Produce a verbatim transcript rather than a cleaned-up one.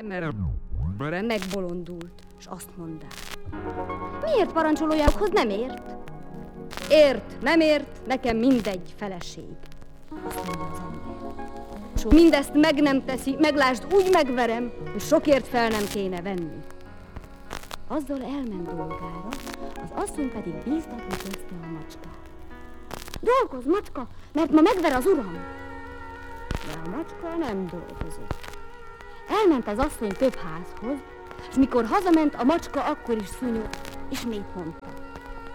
mert megbolondult, és azt mondta. Miért parancsolójához nem ért? Ért, nem ért, nekem mindegy, feleség. Azt mondja az ember. So, mindezt meg nem teszi, meglásd, úgy megverem, hogy sokért fel nem kéne venni. Azzal elment dolgára, az asszony pedig bíztatni kezdte a macskát. Dolgozz, macska, mert ma megver az uram. De a macska nem dolgozott. Elment az asszony több házhoz, és mikor hazament, a macska akkor is szúnyog, és még mondta.